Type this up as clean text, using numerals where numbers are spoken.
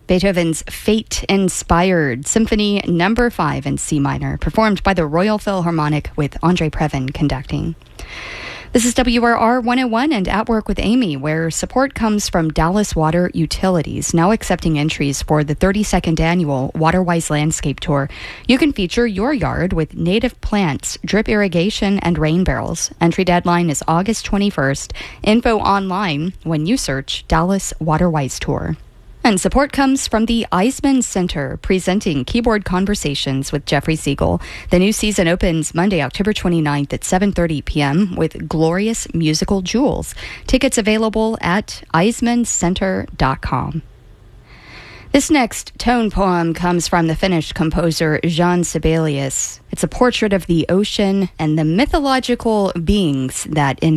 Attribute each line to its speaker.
Speaker 1: Beethoven's Fate-inspired Symphony No. 5 in C minor, performed by the Royal Philharmonic with Andre Previn conducting. This is WRR 101 and At Work with Amy, where support comes from Dallas Water Utilities, now accepting entries for the 32nd annual Waterwise Landscape Tour. You can feature your yard with native plants, drip irrigation, and rain barrels. Entry deadline is August 21st. Info online when you search Dallas Waterwise Tour. And support comes from the Eisman Center, presenting Keyboard Conversations with Jeffrey Siegel. The new season opens Monday, October 29th at 7:30 p.m. with glorious musical jewels. Tickets available at eismancenter.com. This next tone poem comes from the Finnish composer Jean Sibelius. It's a portrait of the ocean and the mythological beings that